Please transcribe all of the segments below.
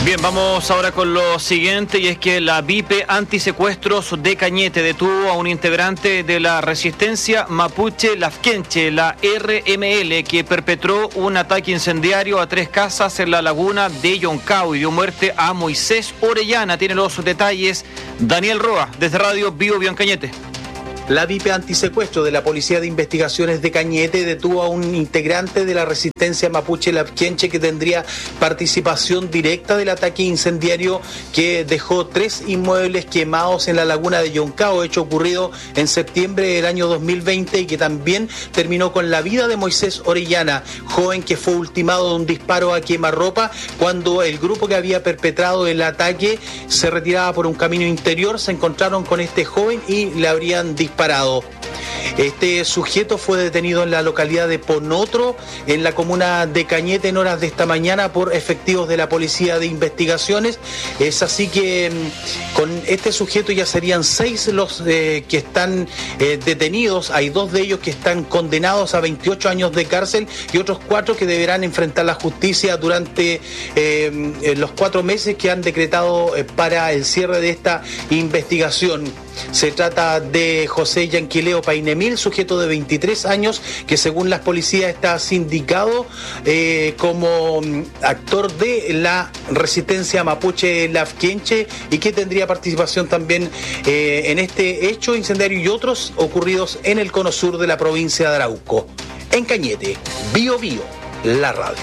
Bien, vamos ahora con lo siguiente, y es que la VIP Antisecuestros de Cañete detuvo a un integrante de la resistencia mapuche Lafkenche, la RML, que perpetró un ataque incendiario a 3 casas en la laguna de Yoncao y dio muerte a Moisés Orellana. Tiene los detalles Daniel Roa, desde Radio Bio en Cañete. La VIP Antisecuestro de la Policía de Investigaciones de Cañete detuvo a un integrante de la resistencia mapuche Lafkenche que tendría participación directa del ataque incendiario que dejó 3 inmuebles quemados en la laguna de Yoncao, hecho ocurrido en septiembre del año 2020 y que también terminó con la vida de Moisés Orellana, joven que fue ultimado de un disparo a quemarropa cuando el grupo que había perpetrado el ataque se retiraba por un camino interior. Se encontraron con este joven y le habrían disparado. Este sujeto fue detenido en la localidad de Ponotro, en la comuna de Cañete, en horas de esta mañana por efectivos de la Policía de Investigaciones. Es así que con este sujeto ya serían 6 los que están detenidos. Hay 2 de ellos que están condenados a 28 años de cárcel y otros 4 que deberán enfrentar la justicia durante los 4 meses que han decretado para el cierre de esta investigación. Se trata de José Yanquileo Painemil, sujeto de 23 años, que según las policías está sindicado como actor de la resistencia mapuche Lafkenche y que tendría participación también en este hecho incendiario y otros ocurridos en el cono sur de la provincia de Arauco. En Cañete, Bio Bio, la radio.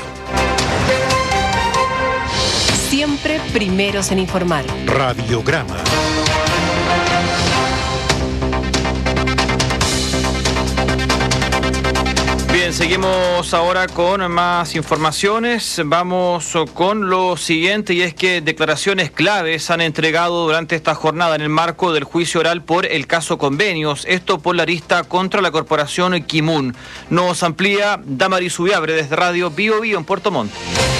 Siempre primeros en informar. Radiograma. Bien, seguimos ahora con más informaciones. Vamos con lo siguiente, y es que declaraciones claves han entregado durante esta jornada en el marco del juicio oral por el caso Convenios, esto por la arista contra la corporación Kimun. Nos amplía Damaris Ubiabre desde Radio Bio Bio en Puerto Montt.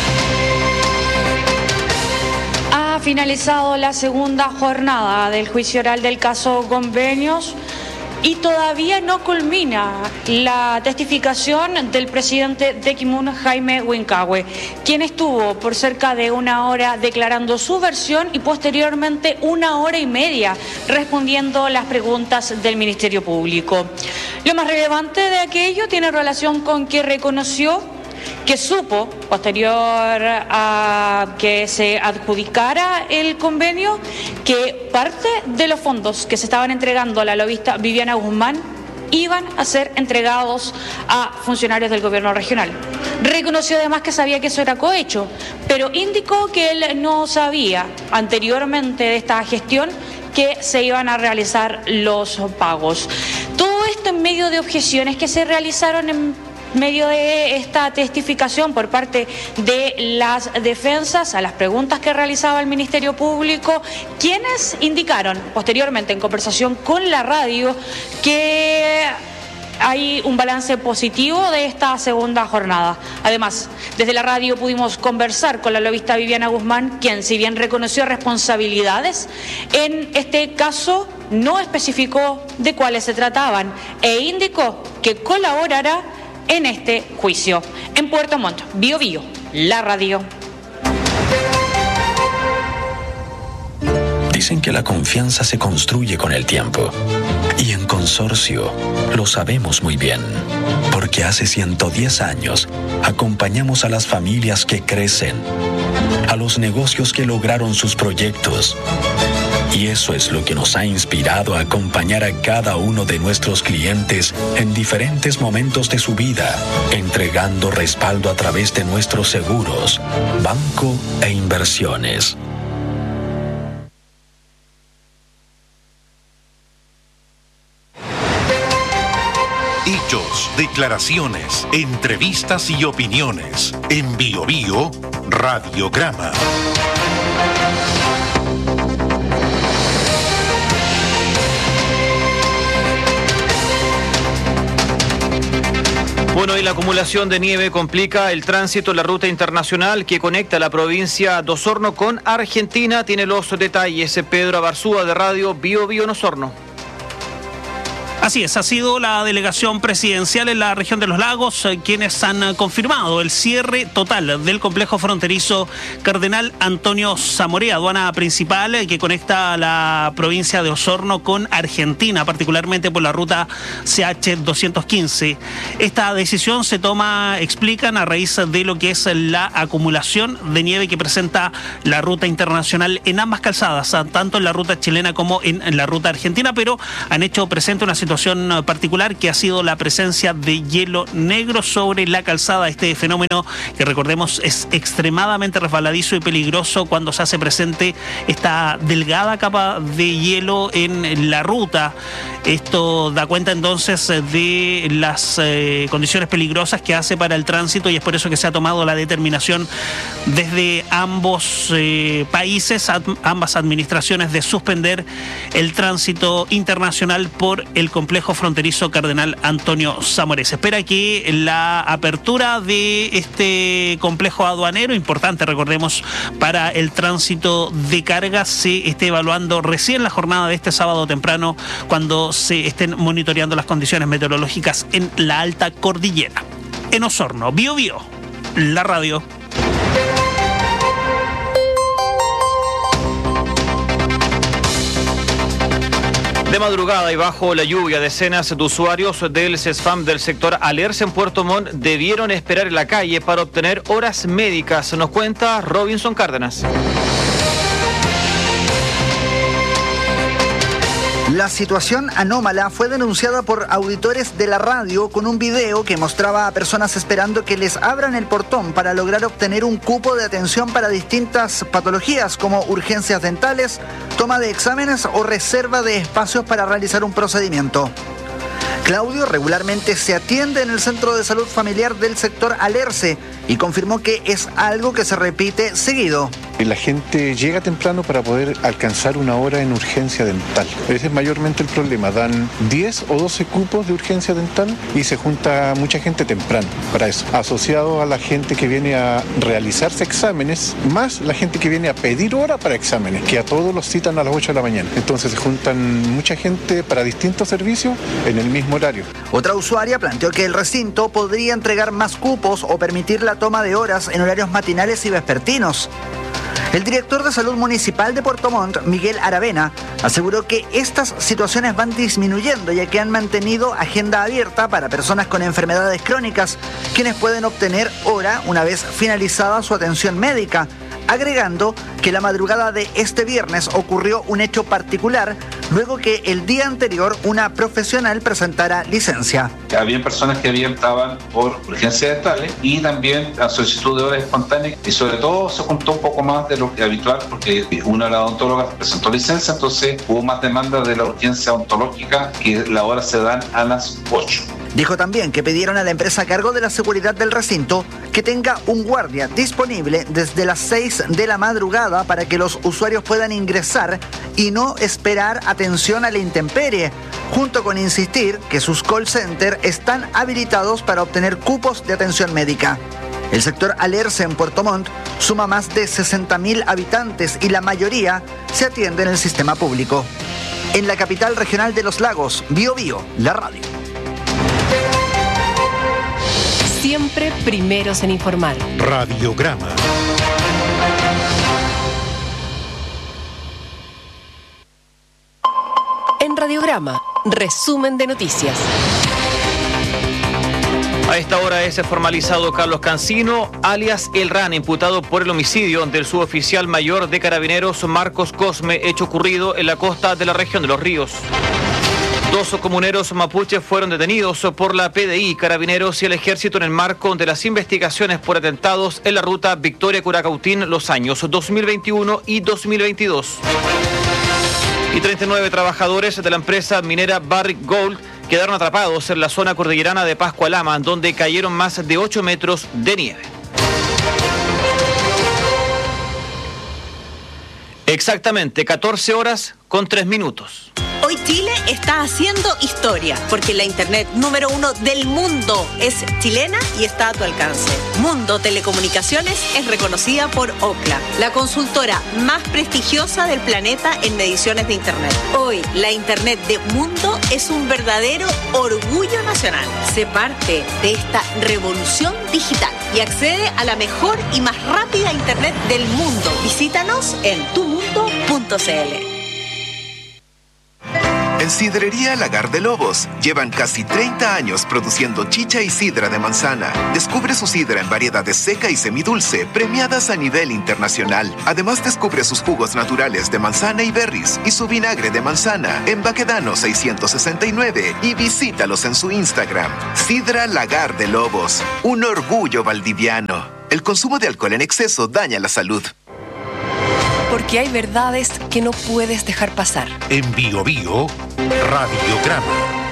Ha finalizado la segunda jornada del juicio oral del caso Convenios y todavía no culmina la testificación del presidente de Kimun, Jaime Huincahue, quien estuvo por cerca de 1 hora declarando su versión y posteriormente 1 hora y media respondiendo las preguntas del Ministerio Público. Lo más relevante de aquello tiene relación con que reconoció que supo, posterior a que se adjudicara el convenio, que parte de los fondos que se estaban entregando a la lobista Viviana Guzmán iban a ser entregados a funcionarios del gobierno regional. Reconoció además que sabía que eso era cohecho, pero indicó que él no sabía anteriormente de esta gestión que se iban a realizar los pagos. Todo esto en medio de objeciones que se realizaron en medio de esta testificación por parte de las defensas a las preguntas que realizaba el Ministerio Público, quienes indicaron posteriormente en conversación con la radio que hay un balance positivo de esta segunda jornada. Además, desde la radio pudimos conversar con la lobista Viviana Guzmán, quien, si bien reconoció responsabilidades, en este caso no especificó de cuáles se trataban e indicó que colaborará en este juicio. En Puerto Montt, Bio Bio, la radio. Dicen que la confianza se construye con el tiempo. Y en Consorcio lo sabemos muy bien. Porque hace 110 años acompañamos a las familias que crecen, a los negocios que lograron sus proyectos. Y eso es lo que nos ha inspirado a acompañar a cada uno de nuestros clientes en diferentes momentos de su vida, entregando respaldo a través de nuestros seguros, banco e inversiones. Hechos, declaraciones, entrevistas y opiniones. En Bio Bio, Radiograma. Bueno, y la acumulación de nieve complica el tránsito en la ruta internacional que conecta la provincia de Osorno con Argentina. Tiene los detalles Pedro Abarzúa de Radio Bio Bio en Osorno. Así es, ha sido la delegación presidencial en la región de los lagos quienes han confirmado el cierre total del complejo fronterizo Cardenal Antonio Samorea, aduana principal que conecta la provincia de Osorno con Argentina, particularmente por la ruta CH-215. Esta decisión se toma, explican, a raíz de lo que es la acumulación de nieve que presenta la ruta internacional en ambas calzadas, tanto en la ruta chilena como en la ruta argentina, pero han hecho presente una situación particular que ha sido la presencia de hielo negro sobre la calzada. Este fenómeno que, recordemos, es extremadamente resbaladizo y peligroso cuando se hace presente esta delgada capa de hielo en la ruta. Esto da cuenta entonces de las condiciones peligrosas que hace para el tránsito, y es por eso que se ha tomado la determinación desde ambos países, ambas administraciones, de suspender el tránsito internacional por el complejo fronterizo Cardenal Antonio Samorea. Se espera que la apertura de este complejo aduanero, importante, recordemos, para el tránsito de carga, se esté evaluando recién la jornada de este sábado temprano, cuando se estén monitoreando las condiciones meteorológicas en la alta cordillera. En Osorno, Bio Bio, la radio. De madrugada y bajo la lluvia, decenas de usuarios del CESFAM del sector Alerce en Puerto Montt debieron esperar en la calle para obtener horas médicas. Nos cuenta Robinson Cárdenas. La situación anómala fue denunciada por auditores de la radio con un video que mostraba a personas esperando que les abran el portón para lograr obtener un cupo de atención para distintas patologías como urgencias dentales, toma de exámenes o reserva de espacios para realizar un procedimiento. Claudio regularmente se atiende en el Centro de Salud Familiar del sector Alerce y confirmó que es algo que se repite seguido. La gente llega temprano para poder alcanzar una hora en urgencia dental. Ese es mayormente el problema. Dan 10 o 12 cupos de urgencia dental y se junta mucha gente temprano para eso. Asociado a la gente que viene a realizarse exámenes, más la gente que viene a pedir hora para exámenes, que a todos los citan a las 8 de la mañana. Entonces se juntan mucha gente para distintos servicios en el mismo horario. Otra usuaria planteó que el recinto podría entregar más cupos o permitir la toma de horas en horarios matinales y vespertinos. El director de Salud Municipal de Puerto Montt, Miguel Aravena, aseguró que estas situaciones van disminuyendo, ya que han mantenido agenda abierta para personas con enfermedades crónicas, quienes pueden obtener hora una vez finalizada su atención médica, agregando que la madrugada de este viernes ocurrió un hecho particular luego que el día anterior una profesional presentara licencia. Había personas que estaban por urgencias dentales y también a solicitud de horas espontáneas, y sobre todo se juntó un poco más de lo que habitual porque una de las odontólogas presentó licencia, entonces hubo más demanda de la urgencia odontológica, que las horas se dan a las 8. Dijo también que pidieron a la empresa a cargo de la seguridad del recinto que tenga un guardia disponible desde las 6 de la madrugada para que los usuarios puedan ingresar y no esperar atención a la intemperie, junto con insistir que sus call centers están habilitados para obtener cupos de atención médica. El sector Alerce en Puerto Montt suma más de 60.000 habitantes y la mayoría se atiende en el sistema público. En la capital regional de los lagos, Bio Bio, la radio. Siempre primeros en informar. Radiograma. En Radiograma, resumen de noticias. A esta hora es formalizado Carlos Cancino, alias El Ran, imputado por el homicidio del suboficial mayor de Carabineros Marcos Cosme, hecho ocurrido en la costa de la región de Los Ríos. 2 comuneros mapuches fueron detenidos por la PDI, Carabineros y el Ejército en el marco de las investigaciones por atentados en la ruta Victoria-Curacautín los años 2021 y 2022. Y 39 trabajadores de la empresa minera Barrick Gold quedaron atrapados en la zona cordillerana de Pascualama, donde cayeron más de 8 metros de nieve. Exactamente 14 horas con 3 minutos. Hoy Chile está haciendo historia, porque la internet número 1 del mundo es chilena y está a tu alcance. Mundo Telecomunicaciones es reconocida por Ookla, la consultora más prestigiosa del planeta en mediciones de internet. Hoy, la internet de Mundo es un verdadero orgullo nacional. Sé parte de esta revolución digital y accede a la mejor y más rápida internet del mundo. Visítanos en tumundo.cl. En Sidrería Lagar de Lobos llevan casi 30 años produciendo chicha y sidra de manzana. Descubre su sidra en variedades seca y semidulce, premiadas a nivel internacional. Además descubre sus jugos naturales de manzana y berries y su vinagre de manzana en Baquedano 669 y visítalos en su Instagram. Sidra Lagar de Lobos, un orgullo valdiviano. El consumo de alcohol en exceso daña la salud. Porque hay verdades que no puedes dejar pasar. En Bio Bio, Radiograma.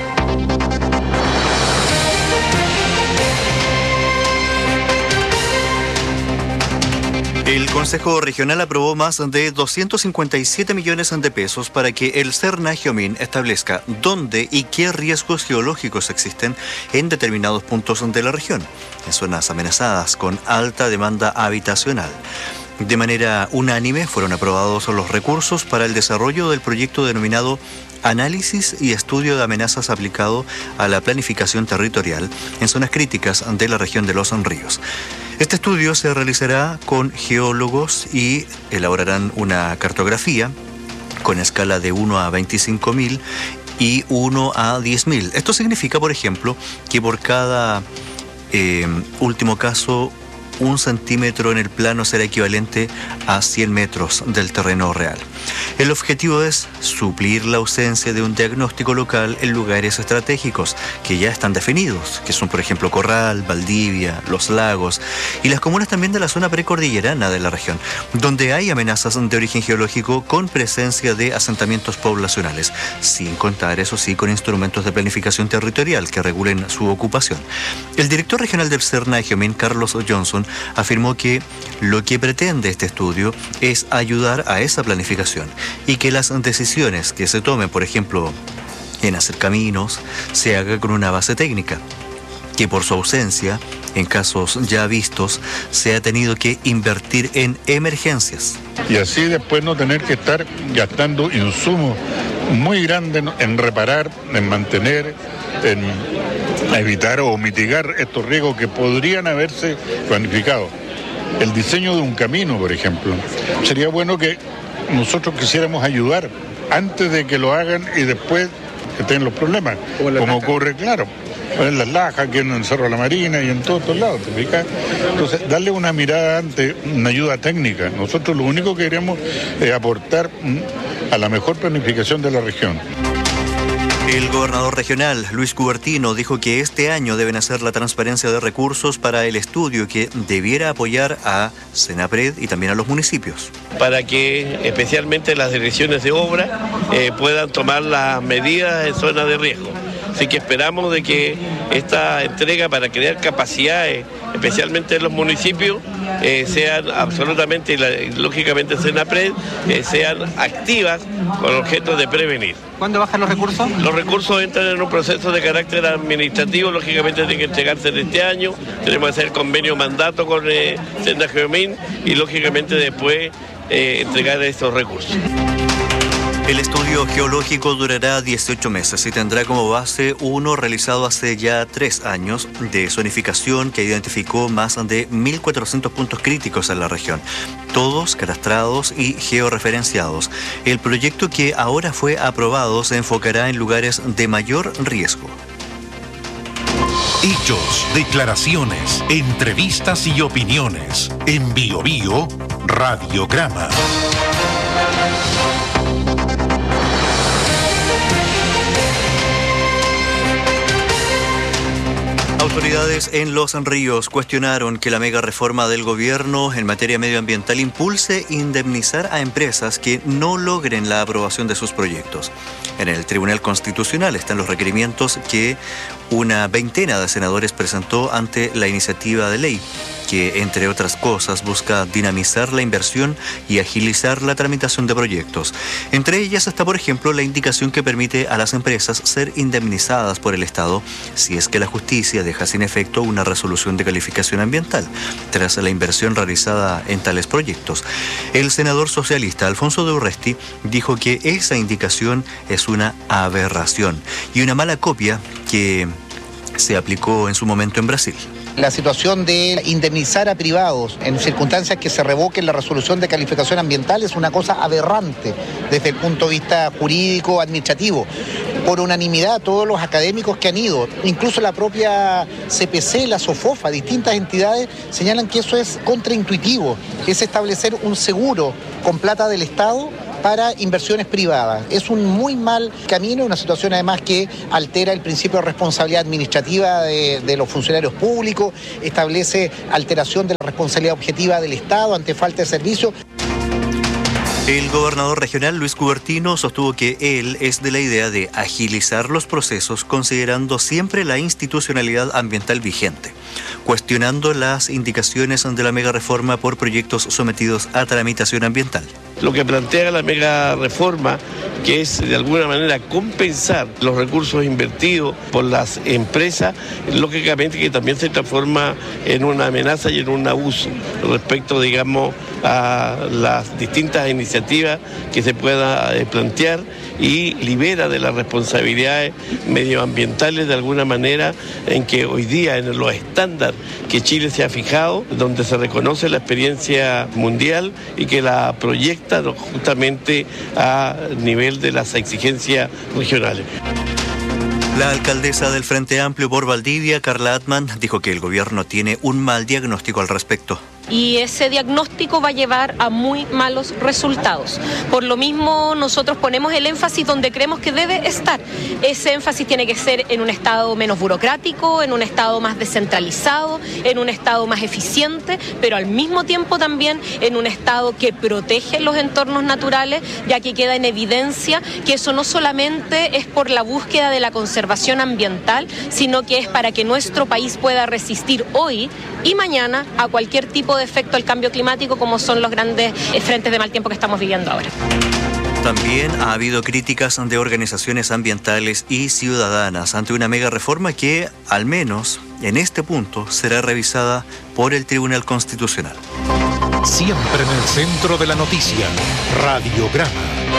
El Consejo Regional aprobó más de 257 millones de pesos para que el SERNA-GEOMIN establezca dónde y qué riesgos geológicos existen en determinados puntos de la región, en zonas amenazadas con alta demanda habitacional. De manera unánime fueron aprobados los recursos para el desarrollo del proyecto denominado Análisis y Estudio de Amenazas aplicado a la planificación territorial en zonas críticas de la región de Los Ríos. Este estudio se realizará con geólogos y elaborarán una cartografía con escala de 1 a 25.000 y 1 a 10.000. Esto significa, por ejemplo, que por cada último caso, 1 centímetro en el plano será equivalente a 100 metros del terreno real. El objetivo es suplir la ausencia de un diagnóstico local en lugares estratégicos que ya están definidos, que son por ejemplo Corral, Valdivia, Los Lagos y las comunas también de la zona precordillerana de la región, donde hay amenazas de origen geológico con presencia de asentamientos poblacionales, sin contar, eso sí, con instrumentos de planificación territorial que regulen su ocupación. El director regional del SERNA-GEOMIN, Carlos Johnson, afirmó que lo que pretende este estudio es ayudar a esa planificación y que las decisiones que se tomen, por ejemplo, en hacer caminos, se haga con una base técnica, que por su ausencia, en casos ya vistos, se ha tenido que invertir en emergencias. Y así después no tener que estar gastando insumos muy grandes en reparar, en mantener, en evitar o mitigar estos riesgos que podrían haberse planificado. El diseño de un camino, por ejemplo. Sería bueno que nosotros quisiéramos ayudar antes de que lo hagan y después que tengan los problemas, como ocurre, claro, en Las Lajas, que en el Cerro de la Marina y en todos estos lados, ¿te fijas? Entonces, darle una mirada antes, una ayuda técnica. Nosotros lo único que queremos es aportar a la mejor planificación de la región. El gobernador regional, Luis Cubertino, dijo que este año deben hacer la transparencia de recursos para el estudio que debiera apoyar a Senapred y también a los municipios. Para que especialmente las direcciones de obra puedan tomar las medidas en zonas de riesgo. Así que esperamos de que esta entrega para crear capacidades, especialmente en los municipios, sean absolutamente, y lógicamente Senapred, sean activas con objeto de prevenir. ¿Cuándo bajan los recursos? Los recursos entran en un proceso de carácter administrativo, lógicamente tienen que entregarse en este año, tenemos que hacer convenio mandato con SERNA-GEOMIN y lógicamente después entregar estos recursos. El estudio geológico durará 18 meses y tendrá como base uno realizado hace ya 3 años de zonificación que identificó más de 1.400 puntos críticos en la región, todos cadastrados y georreferenciados. El proyecto que ahora fue aprobado se enfocará en lugares de mayor riesgo. Hechos, declaraciones, entrevistas y opiniones. En Bio Bio, Radiograma. Autoridades en Los Ríos cuestionaron que la mega reforma del gobierno en materia medioambiental impulse indemnizar a empresas que no logren la aprobación de sus proyectos. En el Tribunal Constitucional están los requerimientos que una veintena de senadores presentó ante la iniciativa de ley. que, entre otras cosas, busca dinamizar la inversión y agilizar la tramitación de proyectos. Entre ellas está, por ejemplo, la indicación que permite a las empresas ser indemnizadas por el Estado si es que la justicia deja sin efecto una resolución de calificación ambiental tras la inversión realizada en tales proyectos. El senador socialista Alfonso de Urresti dijo que esa indicación es una aberración y una mala copia que se aplicó en su momento en Brasil. La situación de indemnizar a privados en circunstancias que se revoquen la resolución de calificación ambiental es una cosa aberrante desde el punto de vista jurídico, administrativo. Por unanimidad, todos los académicos que han ido, incluso la propia CPC, la SOFOFA, distintas entidades, señalan que eso es contraintuitivo, es establecer un seguro con plata del Estado para inversiones privadas. Es un muy mal camino, una situación además que altera el principio de responsabilidad administrativa de los funcionarios públicos, establece alteración de la responsabilidad objetiva del Estado ante falta de servicio. El gobernador regional Luis Cubertino sostuvo que él es de la idea de agilizar los procesos considerando siempre la institucionalidad ambiental vigente, cuestionando las indicaciones de la mega reforma por proyectos sometidos a tramitación ambiental. Lo que plantea la mega reforma, que es de alguna manera compensar los recursos invertidos por las empresas, lógicamente que también se transforma en una amenaza y en un abuso respecto, digamos, a las distintas iniciativas que se pueda plantear y libera de las responsabilidades medioambientales de alguna manera en que hoy día en los estándares que Chile se ha fijado, donde se reconoce la experiencia mundial y que la proyecta justamente a nivel de las exigencias regionales. La alcaldesa del Frente Amplio por Valdivia, Carla Atman, dijo que el gobierno tiene un mal diagnóstico al respecto. Y ese diagnóstico va a llevar a muy malos resultados. Por lo mismo, nosotros ponemos el énfasis donde creemos que debe estar. Ese énfasis tiene que ser en un Estado menos burocrático, en un Estado más descentralizado, en un Estado más eficiente, pero al mismo tiempo también en un Estado que protege los entornos naturales, ya que queda en evidencia que eso no solamente es por la búsqueda de la conservación ambiental, sino que es para que nuestro país pueda resistir hoy y mañana a cualquier tipo de efecto al cambio climático como son los grandes frentes de mal tiempo que estamos viviendo ahora. También ha habido críticas de organizaciones ambientales y ciudadanas ante una mega reforma que, al menos en este punto, será revisada por el Tribunal Constitucional. Siempre en el centro de la noticia, Radiograma.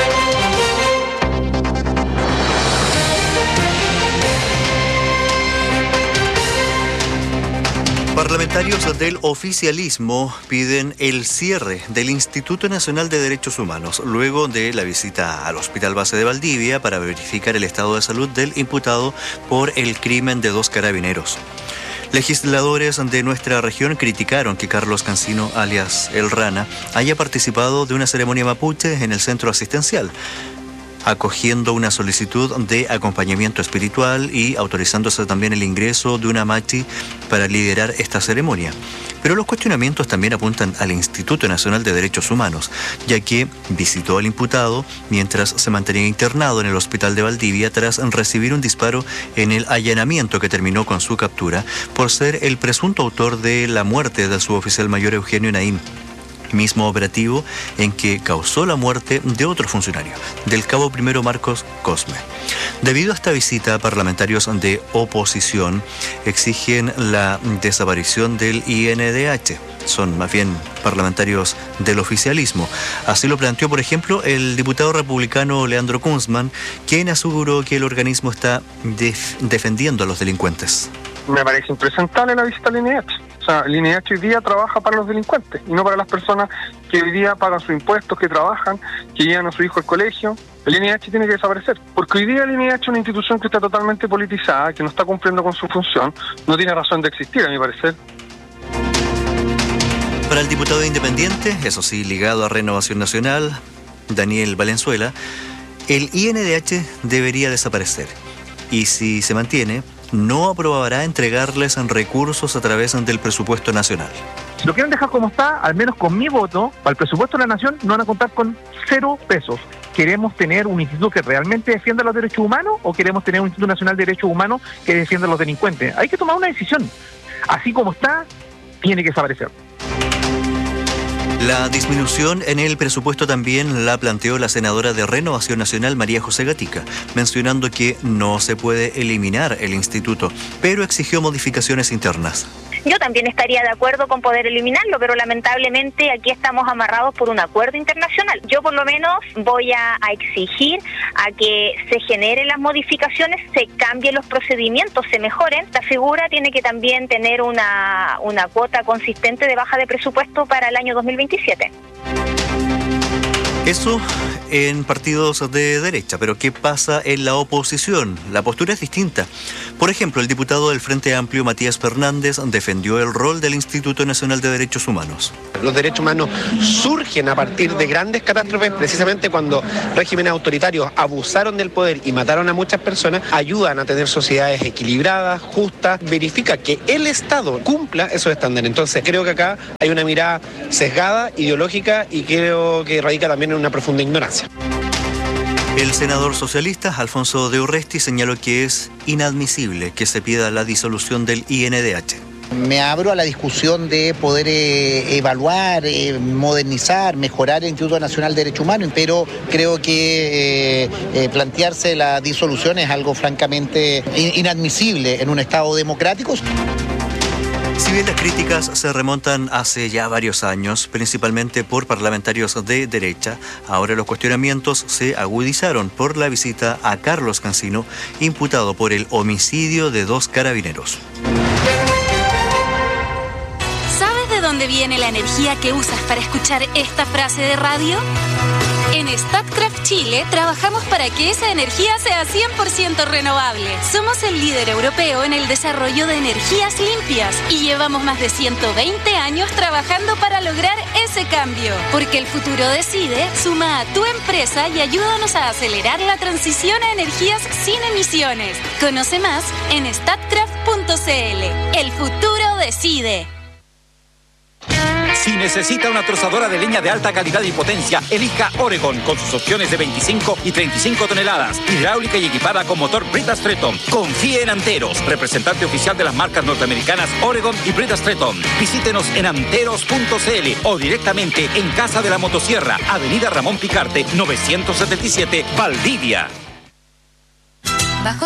Parlamentarios del oficialismo piden el cierre del Instituto Nacional de Derechos Humanos luego de la visita al Hospital Base de Valdivia para verificar el estado de salud del imputado por el crimen de 2 carabineros. Legisladores de nuestra región criticaron que Carlos Cancino, alias El Rana, haya participado de una ceremonia mapuche en el centro asistencial, acogiendo una solicitud de acompañamiento espiritual y autorizándose también el ingreso de una machi para liderar esta ceremonia. Pero los cuestionamientos también apuntan al Instituto Nacional de Derechos Humanos, ya que visitó al imputado mientras se mantenía internado en el hospital de Valdivia tras recibir un disparo en el allanamiento que terminó con su captura por ser el presunto autor de la muerte del suboficial mayor Eugenio Naim, mismo operativo en que causó la muerte de otro funcionario, del cabo primero Marcos Cosme. Debido a esta visita, parlamentarios de oposición exigen la desaparición del INDH. Son más bien parlamentarios del oficialismo. Así lo planteó, por ejemplo, el diputado republicano Leandro Kunzman, quien aseguró que el organismo está defendiendo a los delincuentes. Me parece impresentable la visita al INDH. O sea, el INDH hoy día trabaja para los delincuentes y no para las personas que hoy día pagan sus impuestos, que trabajan, que llevan a su hijo al colegio. El INDH tiene que desaparecer, porque hoy día el INDH es una institución que está totalmente politizada, que no está cumpliendo con su función, no tiene razón de existir, a mi parecer. Para el diputado independiente, eso sí, ligado a Renovación Nacional, Daniel Valenzuela, el INDH debería desaparecer. Y si se mantiene, no aprobará entregarles recursos a través del presupuesto nacional. Si lo quieren dejar como está, al menos con mi voto, para el presupuesto de la nación no van a contar con 0 pesos. ¿Queremos tener un instituto que realmente defienda los derechos humanos o queremos tener un Instituto Nacional de Derechos Humanos que defienda a los delincuentes? Hay que tomar una decisión. Así como está, tiene que desaparecer. La disminución en el presupuesto también la planteó la senadora de Renovación Nacional, María José Gatica, mencionando que no se puede eliminar el instituto, pero exigió modificaciones internas. Yo también estaría de acuerdo con poder eliminarlo, pero lamentablemente aquí estamos amarrados por un acuerdo internacional. Yo por lo menos voy a exigir a que se generen las modificaciones, se cambien los procedimientos, se mejoren. La figura tiene que también tener una cuota consistente de baja de presupuesto para el año 2027. Eso en partidos de derecha, pero ¿qué pasa en la oposición? La postura es distinta. Por ejemplo, el diputado del Frente Amplio, Matías Fernández, defendió el rol del Instituto Nacional de Derechos Humanos. Los derechos humanos surgen a partir de grandes catástrofes, precisamente cuando regímenes autoritarios abusaron del poder y mataron a muchas personas, ayudan a tener sociedades equilibradas, justas, verifica que el Estado cumpla esos estándares. Entonces, creo que acá hay una mirada sesgada, ideológica, y creo que radica también en una profunda ignorancia. El senador socialista Alfonso de Urresti señaló que es inadmisible que se pida la disolución del INDH. Me abro a la discusión de poder evaluar, modernizar, mejorar el Instituto Nacional de Derechos Humanos, pero creo que plantearse la disolución es algo francamente inadmisible en un Estado democrático. Si bien las críticas se remontan hace ya varios años, principalmente por parlamentarios de derecha, ahora los cuestionamientos se agudizaron por la visita a Carlos Cancino, imputado por el homicidio de 2 carabineros. ¿Sabes de dónde viene la energía que usas para escuchar esta frase de radio? En Statkraft Chile trabajamos para que esa energía sea 100% renovable. Somos el líder europeo en el desarrollo de energías limpias y llevamos más de 120 años trabajando para lograr ese cambio. Porque el futuro decide, suma a tu empresa y ayúdanos a acelerar la transición a energías sin emisiones. Conoce más en statkraft.cl. El futuro decide. Si necesita una trozadora de leña de alta calidad y potencia, elija Oregon con sus opciones de 25 y 35 toneladas, hidráulica y equipada con motor Brita Stretton. Confíe en Anteros, representante oficial de las marcas norteamericanas Oregon y Brita Stretton. Visítenos en anteros.cl o directamente en Casa de la Motosierra, Avenida Ramón Picarte, 977, Valdivia.